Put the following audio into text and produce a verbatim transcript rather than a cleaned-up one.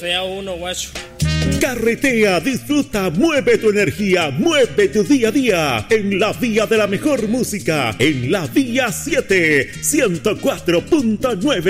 fea uno, guacho. Carretea, disfruta, mueve tu energía, mueve tu día a día en la vía de la mejor música, en la vía siete, ciento cuatro punto nueve.